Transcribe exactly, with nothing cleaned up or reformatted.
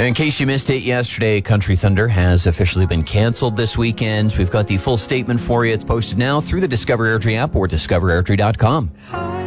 In case you missed it yesterday, Country Thunder has officially been canceled this weekend. We've got the full statement for you. It's posted now through the Discover Airdrie app or discover airdrie dot com.